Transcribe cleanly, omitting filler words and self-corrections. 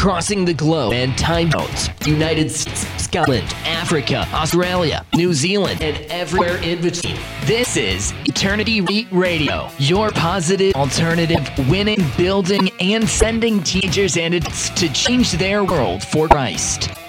crossing the globe and time zones. United States, Scotland, Africa, Australia, New Zealand, and everywhere in between. This is Eternity Radio, your positive alternative, winning, building, and sending teachers and adults to change their world for Christ.